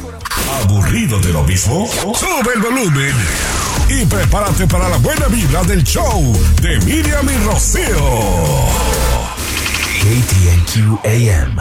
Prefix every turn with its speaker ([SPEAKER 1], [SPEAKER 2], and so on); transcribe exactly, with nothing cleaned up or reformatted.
[SPEAKER 1] ¿Aburrido de lo mismo? Sube el volumen y prepárate para la buena vibra del show de Miriam y Rocío.
[SPEAKER 2] K T N Q A M